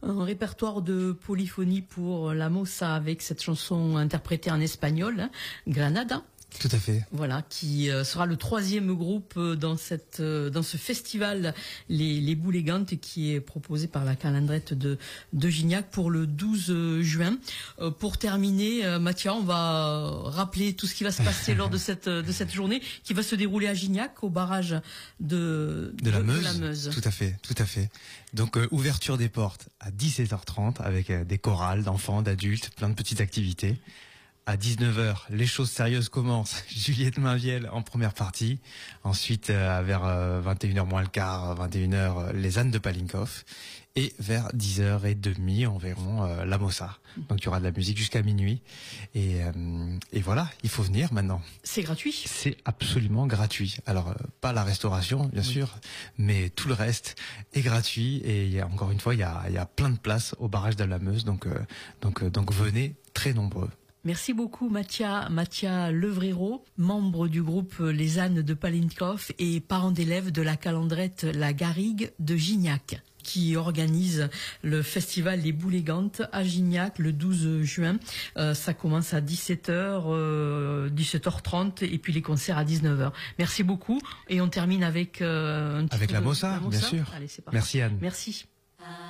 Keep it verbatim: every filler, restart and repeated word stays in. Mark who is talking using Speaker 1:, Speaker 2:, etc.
Speaker 1: un répertoire de polyphonie pour la Mossa avec cette chanson interprétée en espagnol, hein, Granada.
Speaker 2: Tout à fait.
Speaker 1: Voilà, qui euh, sera le troisième groupe dans cette euh, dans ce festival les les Boulégantes qui est proposé par la Calandrette de de Gignac pour le douze juin. Euh, pour terminer, euh, Mathia, on va rappeler tout ce qui va se passer lors de cette de cette journée qui va se dérouler à Gignac au barrage de
Speaker 2: de, de, la, Meuse.
Speaker 1: de la Meuse.
Speaker 2: Tout à fait, tout à fait. Donc euh, ouverture des portes à dix-sept heures trente avec euh, des chorales d'enfants, d'adultes, plein de petites activités. À dix-neuf heures, les choses sérieuses commencent. Juliette Mainvielle en première partie. Ensuite, euh, vers euh, vingt et une heures moins le quart, vingt et une heures, euh, les ânes de Palinkoff. Et vers dix heures trente environ, euh, la Mossa. Donc il y aura de la musique jusqu'à minuit. Et, euh, et voilà, il faut venir maintenant.
Speaker 1: C'est gratuit ?
Speaker 2: C'est absolument gratuit. Alors, euh, pas la restauration, bien oui. sûr, mais tout le reste est gratuit. Et il y a, encore une fois, il y a, il y a plein de places au barrage de la Meuse. Donc, euh, donc, euh, donc venez très nombreux.
Speaker 1: Merci beaucoup Mathia, Mathia Levréro, membre du groupe Les Ânes de Palinkoff et parent d'élève de la Calandrette La Garrigue de Gignac, qui organise le festival Les Boulégantes à Gignac le douze juin. Euh, ça commence à dix-sept heures, euh, dix-sept heures trente et puis les concerts à dix-neuf heures. Merci beaucoup et on termine avec euh, un
Speaker 2: avec la
Speaker 1: de,
Speaker 2: Mossa,
Speaker 1: la Mossa,
Speaker 2: bien sûr.
Speaker 1: Allez, c'est parti.
Speaker 2: Merci Anne.
Speaker 1: Merci.